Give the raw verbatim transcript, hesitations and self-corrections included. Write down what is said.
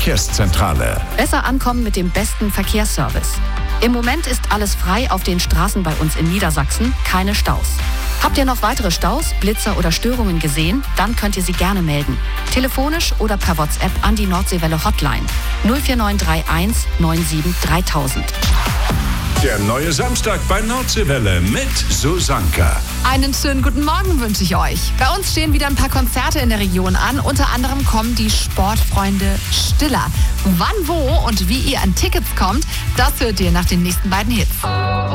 Verkehrszentrale. Besser ankommen mit dem besten Verkehrsservice. Im Moment ist alles frei auf den Straßen bei uns in Niedersachsen, keine Staus. Habt ihr noch weitere Staus, Blitzer oder Störungen gesehen? Dann könnt ihr sie gerne melden. Telefonisch oder per WhatsApp an die Nordseewelle Hotline null vier neun drei eins neun sieben dreitausend. Der neue Samstag bei Nordseewelle mit Susanka. Einen schönen guten Morgen wünsche ich euch. Bei uns stehen wieder ein paar Konzerte in der Region an. Unter anderem kommen die Sportfreunde Stiller. Wann, wo und wie ihr an Tickets kommt, das hört ihr nach den nächsten beiden Hits.